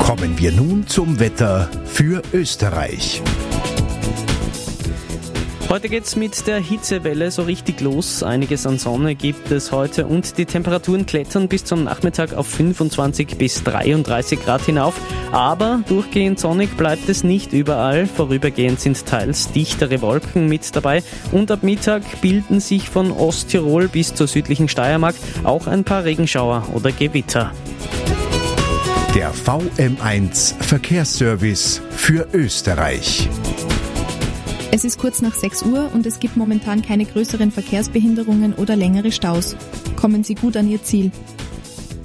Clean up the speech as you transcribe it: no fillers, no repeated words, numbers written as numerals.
Kommen wir nun zum Wetter für Österreich. Heute geht's mit der Hitzewelle so richtig los. Einiges an Sonne gibt es heute und die Temperaturen klettern bis zum Nachmittag auf 25 bis 33 Grad hinauf. Aber durchgehend sonnig bleibt es nicht überall. Vorübergehend sind teils dichtere Wolken mit dabei und ab Mittag bilden sich von Osttirol bis zur südlichen Steiermark auch ein paar Regenschauer oder Gewitter. Der VM1 Verkehrsservice für Österreich. Es ist kurz nach 6 Uhr und es gibt momentan keine größeren Verkehrsbehinderungen oder längere Staus. Kommen Sie gut an Ihr Ziel.